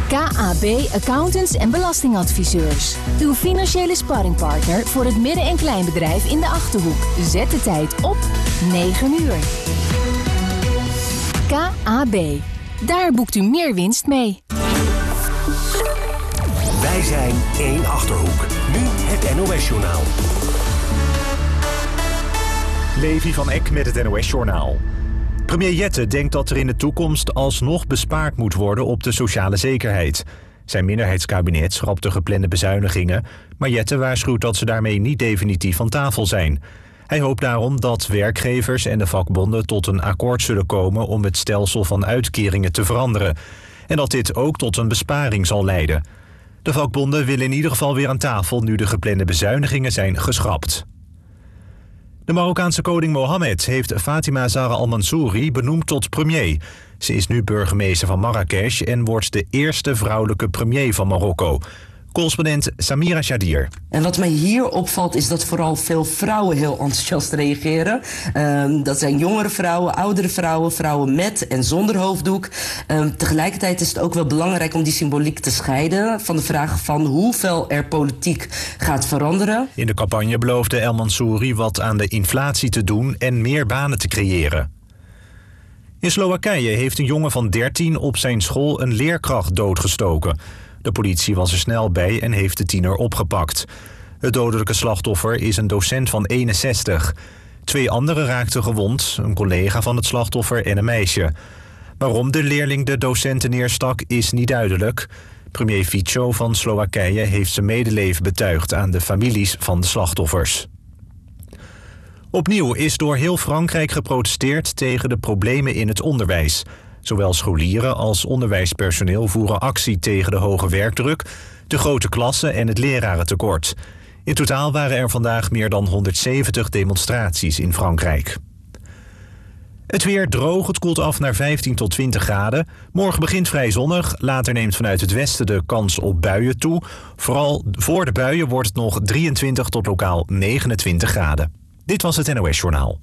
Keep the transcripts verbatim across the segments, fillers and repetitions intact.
K A B Accountants en Belastingadviseurs. Uw financiële sparringpartner voor het midden- en kleinbedrijf in de Achterhoek. Zet de tijd op negen uur. K A B. Daar boekt u meer winst mee. Wij zijn één Achterhoek. Nu het N O S-journaal. Levi van Eck met het N O S-journaal. Premier Jette denkt dat er in de toekomst alsnog bespaard moet worden op de sociale zekerheid. Zijn minderheidskabinet schrapt de geplande bezuinigingen, maar Jette waarschuwt dat ze daarmee niet definitief van tafel zijn. Hij hoopt daarom dat werkgevers en de vakbonden tot een akkoord zullen komen om het stelsel van uitkeringen te veranderen. En dat dit ook tot een besparing zal leiden. De vakbonden willen in ieder geval weer aan tafel nu de geplande bezuinigingen zijn geschrapt. De Marokkaanse koning Mohammed heeft Fatima Zahra al-Mansouri benoemd tot premier. Ze is nu burgemeester van Marrakesh en wordt de eerste vrouwelijke premier van Marokko. Correspondent Samira Shadir. En wat mij hier opvalt is dat vooral veel vrouwen heel enthousiast reageren. Um, dat zijn jongere vrouwen, oudere vrouwen, vrouwen met en zonder hoofddoek. Um, tegelijkertijd is het ook wel belangrijk om die symboliek te scheiden van de vraag van hoeveel er politiek gaat veranderen. In de campagne beloofde El Mansouri wat aan de inflatie te doen en meer banen te creëren. In Slowakije heeft een jongen van dertien op zijn school een leerkracht doodgestoken. De politie was er snel bij en heeft de tiener opgepakt. Het dodelijke slachtoffer is een docent van eenenzestig. Twee anderen raakten gewond, een collega van het slachtoffer en een meisje. Waarom de leerling de docenten neerstak is niet duidelijk. Premier Fico van Slowakije heeft zijn medeleven betuigd aan de families van de slachtoffers. Opnieuw is door heel Frankrijk geprotesteerd tegen de problemen in het onderwijs. Zowel scholieren als onderwijspersoneel voeren actie tegen de hoge werkdruk, de grote klassen en het lerarentekort. In totaal waren er vandaag meer dan honderdzeventig demonstraties in Frankrijk. Het weer droog, het koelt af naar vijftien tot twintig graden. Morgen begint vrij zonnig, later neemt vanuit het westen de kans op buien toe. Vooral voor de buien wordt het nog drieëntwintig tot lokaal negenentwintig graden. Dit was het N O S-journaal.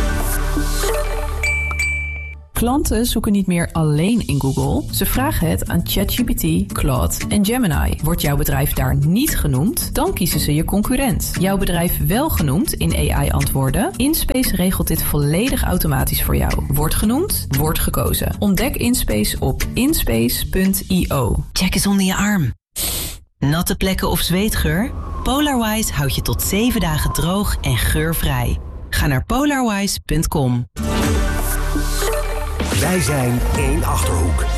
Klanten zoeken niet meer alleen in Google. Ze vragen het aan ChatGPT, Claude en Gemini. Wordt jouw bedrijf daar niet genoemd, dan kiezen ze je concurrent. Jouw bedrijf wel genoemd in A I-antwoorden? InSpace regelt dit volledig automatisch voor jou. Wordt genoemd, wordt gekozen. Ontdek InSpace op inspace punt i o. Check eens onder je arm. Natte plekken of zweetgeur? Polarwise houdt je tot zeven dagen droog en geurvrij. Ga naar polarwise punt com. Wij zijn één Achterhoek.